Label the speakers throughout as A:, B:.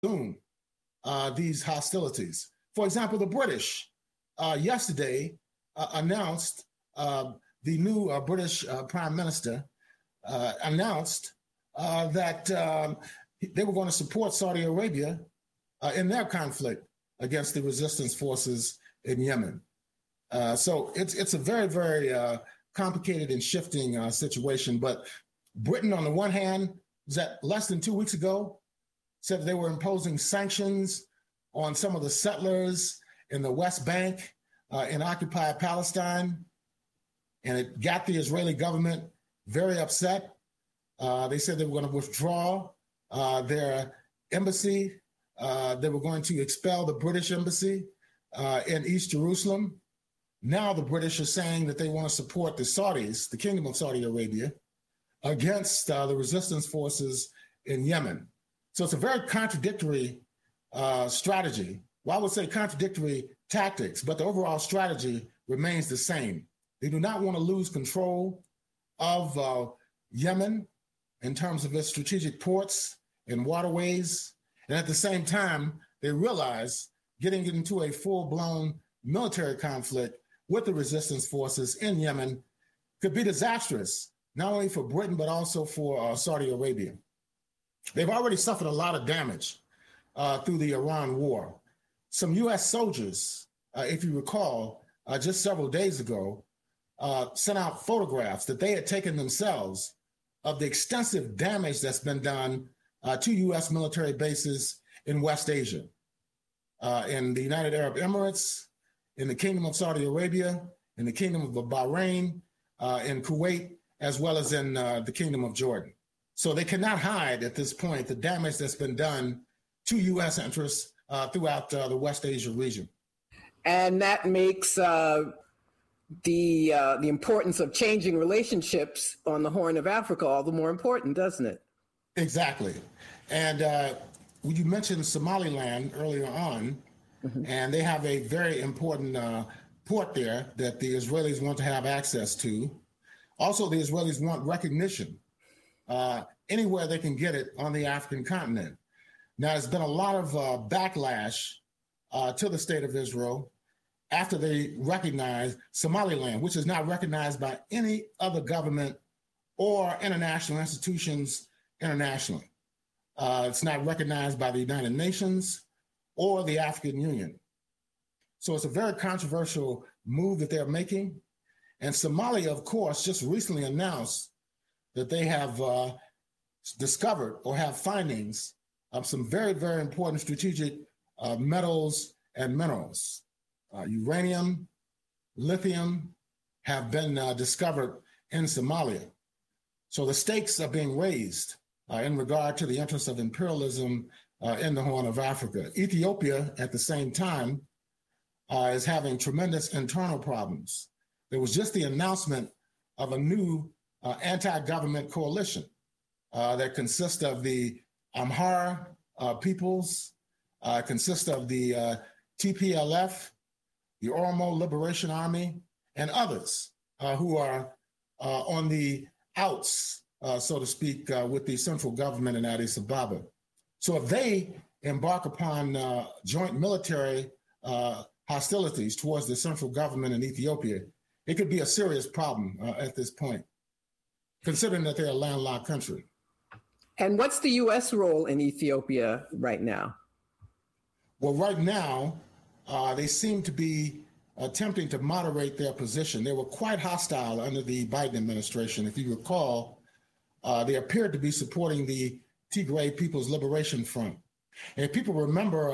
A: resume these hostilities. For example, the British yesterday announced, the new British Prime Minister announced that they were going to support Saudi Arabia in their conflict against the resistance forces in Yemen. So it's a very, very complicated and shifting situation. But Britain, on the one hand, was that less than 2 weeks ago, said they were imposing sanctions on some of the settlers in the West Bank in occupied Palestine. And it got the Israeli government very upset. They said they were going to withdraw their embassy. They were going to expel the British embassy in East Jerusalem. Now the British are saying that they want to support the Saudis, the Kingdom of Saudi Arabia, against the resistance forces in Yemen. So it's a very contradictory strategy. Well, I would say contradictory tactics, but the overall strategy remains the same. They do not want to lose control of Yemen in terms of its strategic ports and waterways. And at the same time, they realize getting into a full-blown military conflict with the resistance forces in Yemen could be disastrous, not only for Britain, but also for Saudi Arabia. They've already suffered a lot of damage through the Iran war. Some U.S. soldiers, if you recall, just several days ago, sent out photographs that they had taken themselves of the extensive damage that's been done to U.S. military bases in West Asia, in the United Arab Emirates, in the Kingdom of Saudi Arabia, in the Kingdom of Bahrain, in Kuwait, as well as in the Kingdom of Jordan. So they cannot hide at this point the damage that's been done to U.S. interests throughout the West Asia region.
B: And that makes the importance of changing relationships on the Horn of Africa all the more important, doesn't it?
A: Exactly. And you mentioned Somaliland earlier on, and they have a very important port there that the Israelis want to have access to. Also, the Israelis want recognition anywhere they can get it on the African continent. Now, there's been a lot of backlash to the state of Israel after they recognized Somaliland, which is not recognized by any other government or international institutions internationally. It's not recognized by the United Nations or the African Union. So it's a very controversial move that they're making. And Somalia, of course, just recently announced that they have discovered or have findings of some very, very important strategic metals and minerals. Uranium, lithium have been discovered in Somalia. So the stakes are being raised in regard to the interests of imperialism in the Horn of Africa. Ethiopia, at the same time, is having tremendous internal problems. There was just the announcement of a new anti-government coalition that consists of the Amhara peoples, consists of the TPLF, the Oromo Liberation Army, and others who are on the outs, so to speak, with the central government in Addis Ababa. So if they embark upon joint military hostilities towards the central government in Ethiopia, it could be a serious problem at this point, considering that they're a landlocked country.
B: And what's the U.S. role in Ethiopia right now?
A: Well, right now, they seem to be attempting to moderate their position. They were quite hostile under the Biden administration. If you recall, they appeared to be supporting the Tigray People's Liberation Front. And if people remember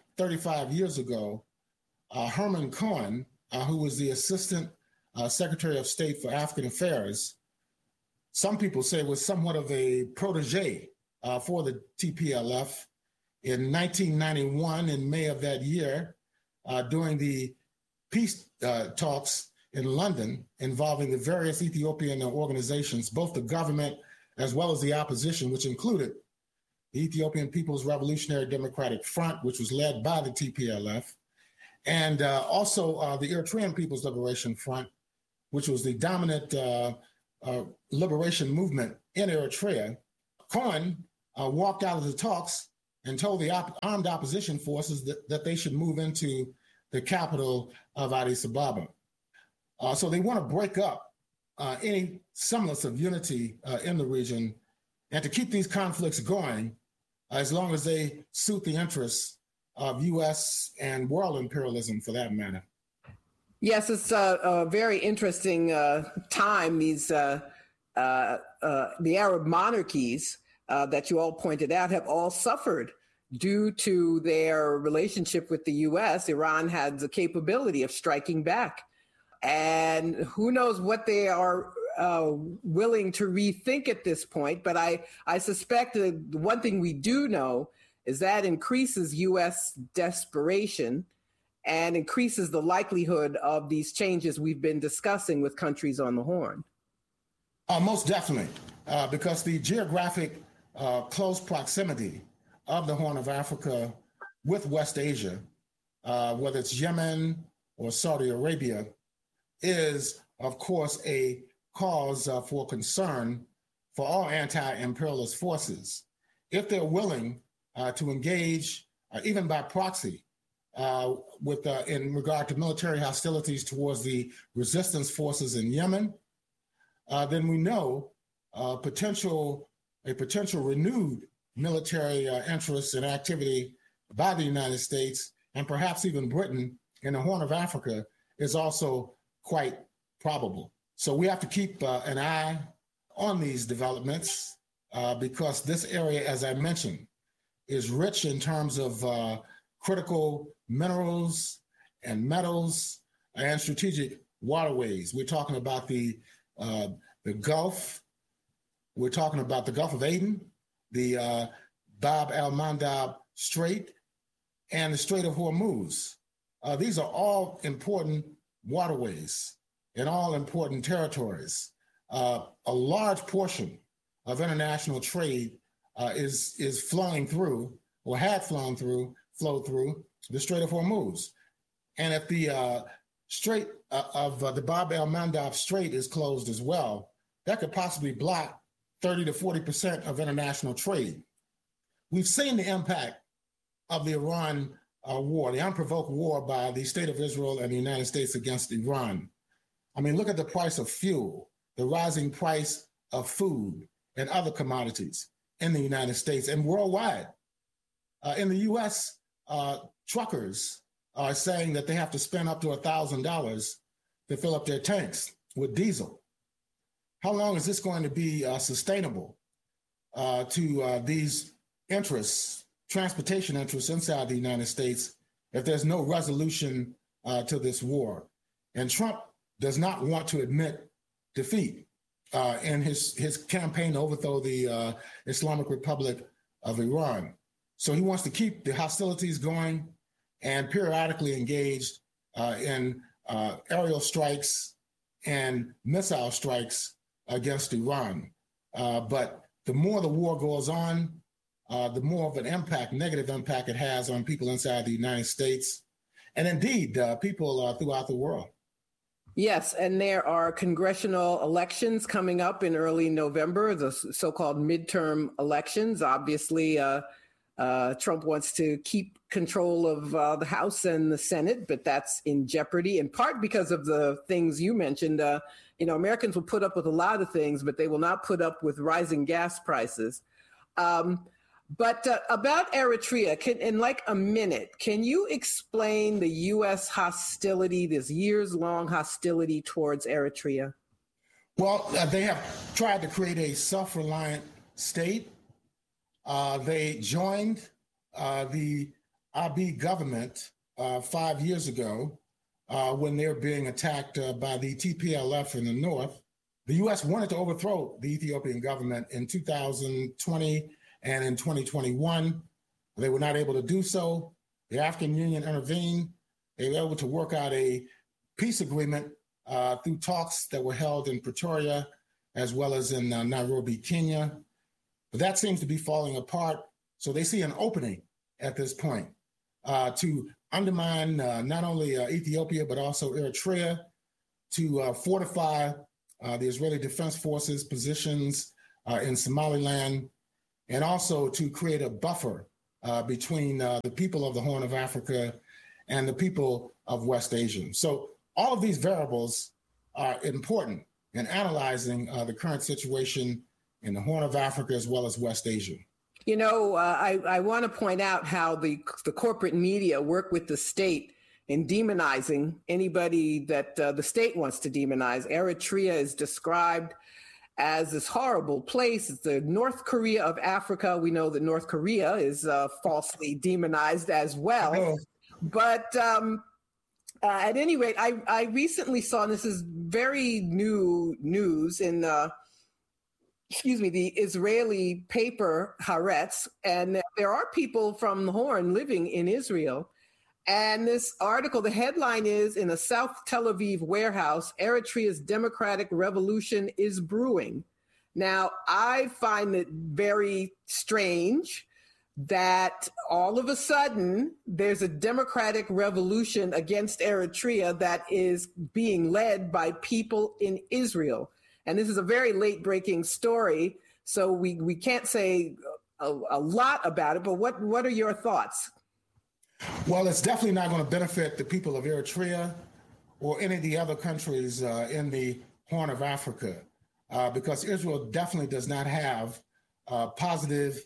A: 35 years ago, Herman Cohen, who was the Assistant Secretary of State for African Affairs, some people say was somewhat of a protege for the TPLF. In 1991, in May of that year, during the peace talks in London involving the various Ethiopian organizations, both the government as well as the opposition, which included the Ethiopian People's Revolutionary Democratic Front, which was led by the TPLF, and also the Eritrean People's Liberation Front, which was the dominant liberation movement in Eritrea. Cohen walked out of the talks and told the armed opposition forces that they should move into the capital of Addis Ababa. So they want to break up any semblance of unity in the region and to keep these conflicts going as long as they suit the interests of U.S. and world imperialism, for that matter.
B: Yes, it's a very interesting time. The Arab monarchies that you all pointed out have all suffered due to their relationship with the U.S. Iran had the capability of striking back. And who knows what they are willing to rethink at this point. But I suspect that the one thing we do know is that increases U.S. desperation and increases the likelihood of these changes we've been discussing with countries on the Horn.
A: Most definitely, because the geographic close proximity of the Horn of Africa with West Asia, whether it's Yemen or Saudi Arabia, is, of course, a cause for concern for all anti-imperialist forces. If they're willing to engage, even by proxy, in regard to military hostilities towards the resistance forces in Yemen, then we know a potential renewed military interest and activity by the United States and perhaps even Britain in the Horn of Africa is also quite probable. So we have to keep an eye on these developments because this area, as I mentioned, is rich in terms of critical minerals and metals and strategic waterways. We're talking about the Gulf. We're talking about the Gulf of Aden, the Bab el-Mandab Strait, and the Strait of Hormuz. These are all important waterways and all important territories. A large portion of international trade is flowing through, or had flowed through the Strait of Hormuz. And if the Strait of the Bab el-Mandab Strait is closed as well, that could possibly block 30 to 40% of international trade. We've seen the impact of the Iran war, the unprovoked war by the State of Israel and the United States against Iran. I mean, look at the price of fuel, the rising price of food and other commodities in the United States and worldwide. In the U.S., truckers are saying that they have to spend up to $1,000 to fill up their tanks with diesel. How long is this going to be sustainable to these interests, transportation interests inside the United States, if there's no resolution to this war? And Trump does not want to admit defeat in his campaign to overthrow the Islamic Republic of Iran. So he wants to keep the hostilities going and periodically engaged in aerial strikes and missile strikes against Iran. But the more the war goes on, the more of an impact, negative impact it has on people inside the United States and indeed people throughout the world.
B: Yes, and there are congressional elections coming up in early November, the so-called midterm elections. Obviously, Trump wants to keep control of the House and the Senate, but that's in jeopardy, in part because of the things you mentioned. Americans will put up with a lot of things, but they will not put up with rising gas prices. But about Eritrea, in like a minute, can you explain the U.S. hostility, this years-long hostility towards Eritrea?
A: Well, they have tried to create a self-reliant state. They joined the Abiy government 5 years ago when they were being attacked by the TPLF in the north. The U.S. wanted to overthrow the Ethiopian government in 2020 and in 2021. They were not able to do so. The African Union intervened. They were able to work out a peace agreement through talks that were held in Pretoria as well as in Nairobi, Kenya. But that seems to be falling apart. So they see an opening at this point to undermine not only Ethiopia, but also Eritrea, to fortify the Israeli Defense Forces positions in Somaliland, and also to create a buffer between the people of the Horn of Africa and the people of West Asia. So all of these variables are important in analyzing the current situation in the Horn of Africa as well as West Asia.
B: You know, I want to point out how the corporate media work with the state in demonizing anybody that the state wants to demonize. Eritrea is described as this horrible place. It's the North Korea of Africa. We know that North Korea is falsely demonized as well.
A: Oh.
B: But at any rate, I recently saw, and this is very new news in the Israeli paper Haaretz, and there are people from the Horn living in Israel. And this article, the headline is, "In a South Tel Aviv warehouse, Eritrea's democratic revolution is brewing." Now, I find it very strange that all of a sudden there's a democratic revolution against Eritrea that is being led by people in Israel. And this is a very late breaking story, so we can't say a lot about it, but what are your thoughts?
A: Well, it's definitely not going to benefit the people of Eritrea or any of the other countries in the Horn of Africa, because Israel definitely does not have positive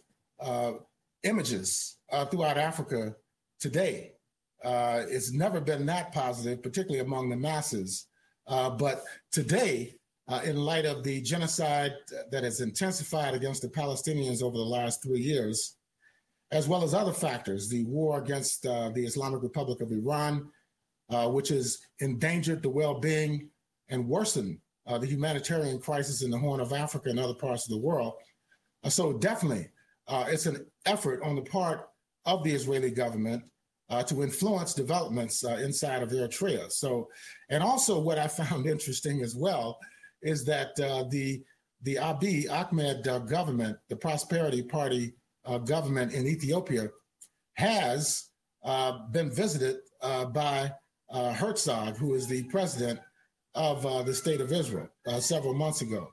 A: images throughout Africa today. It's never been that positive, particularly among the masses. But today, in light of the genocide that has intensified against the Palestinians over the last 3 years, as well as other factors, the war against the Islamic Republic of Iran, which has endangered the well-being and worsened the humanitarian crisis in the Horn of Africa and other parts of the world. So definitely, it's an effort on the part of the Israeli government to influence developments inside of Eritrea. So, and also what I found interesting as well is that the Abiy Ahmed government, the Prosperity Party government in Ethiopia, has been visited by Herzog, who is the president of the state of Israel, several months ago.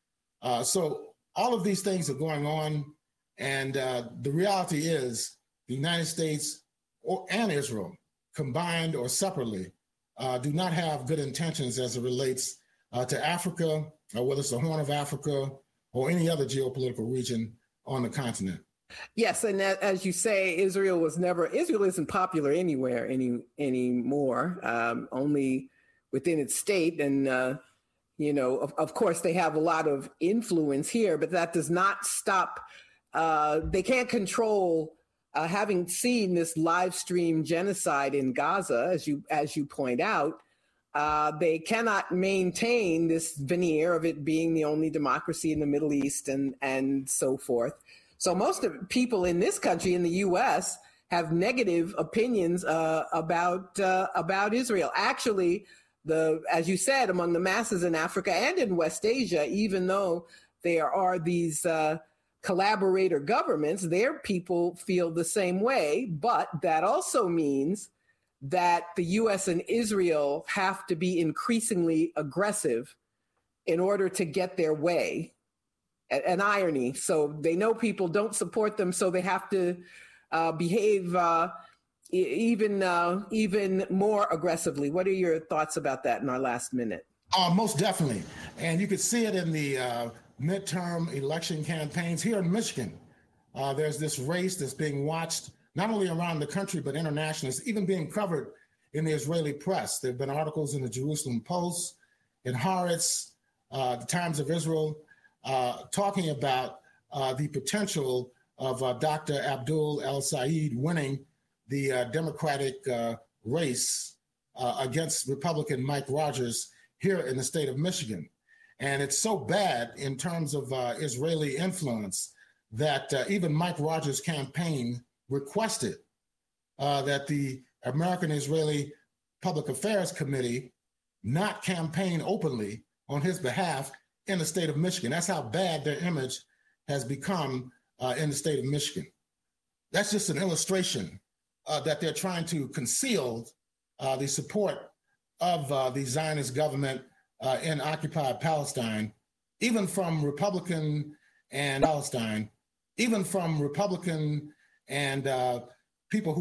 A: So all of these things are going on, and the reality is the United States and Israel, combined or separately, do not have good intentions as it relates to Africa, or whether it's the Horn of Africa or any other geopolitical region on the continent.
B: Yes, and that, as you say, Israel isn't popular anywhere anymore, only within its state. And, of course, they have a lot of influence here, but that does not stop. They can't control, having seen this live stream genocide in Gaza, as you point out, they cannot maintain this veneer of it being the only democracy in the Middle East and so forth. So most of the people in this country, in the U.S., have negative opinions about Israel. Actually, as you said, among the masses in Africa and in West Asia, even though there are these collaborator governments, their people feel the same way. But that also means that the U.S. and Israel have to be increasingly aggressive in order to get their way. An irony. So they know people don't support them, so they have to behave even more aggressively. What are your thoughts about that in our last minute?
A: Most definitely. And you could see it in the midterm election campaigns here in Michigan. There's this race that's being watched not only around the country, but internationally. It's even being covered in the Israeli press. There have been articles in the Jerusalem Post, in Haaretz, the Times of Israel, talking about the potential of Dr. Abdul El-Sayed winning the Democratic race against Republican Mike Rogers here in the state of Michigan. And it's so bad in terms of Israeli influence that even Mike Rogers' campaign requested that the American Israeli Public Affairs Committee not campaign openly on his behalf in the state of Michigan. That's how bad their image has become in the state of Michigan. That's just an illustration that they're trying to conceal the support of the Zionist government in occupied Palestine, even from Republican and Palestine, even from Republican and people who